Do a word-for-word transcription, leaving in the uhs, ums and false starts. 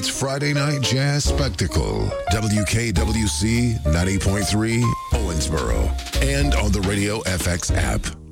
It's Friday Night Jazz Spectacle, W K W C ninety point three Owensboro, and on the Radio F X app.